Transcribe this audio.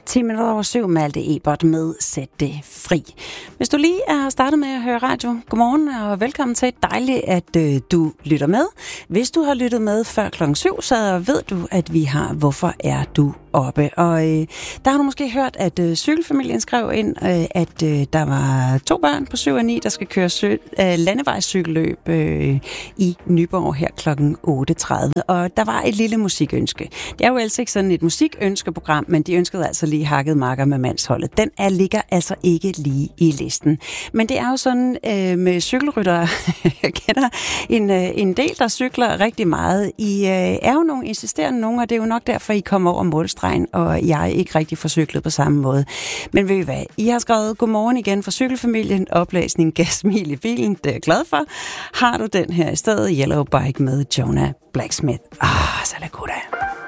10 minutter over 7, Malte Ebert med Sæt det fri. Hvis du lige er startet med at høre radio, godmorgen og velkommen til. Dejligt, at du lytter med. Hvis du har lyttet med før klokken 7, så ved du, at vi har Hvorfor er du oppe? Og der har du måske hørt, at cykelfamilien skrev ind, at der var 2 børn på 7 og 9, der skal køre landevejscykelløb i Nyborg her klokken 8.30. Og der var et lille musikønske. Det er jo altså ikke sådan et musikønskeprogram, men de ønskede altså lige hakket marker med mandsholdet. Den ligger altså ikke lige i listen. Men det er jo sådan med cykelryttere, jeg kender en del, der cykler rigtig meget. I er jo nogle insisterende nogen, og det er jo nok derfor, I kommer over målstregen, og jeg er ikke rigtig forcyklet på samme måde. Men ved I hvad? I har skrevet godmorgen igen fra cykelfamilien, oplæsning, gav smil i bilen, det er jeg glad for. Har du den her i stedet, Yellow Bike med Jonah Blacksmith? Så lad gå da.